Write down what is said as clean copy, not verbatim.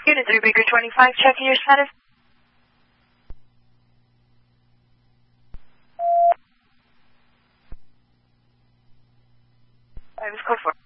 Unit 3 Baker 25, checking your status. I was code 4.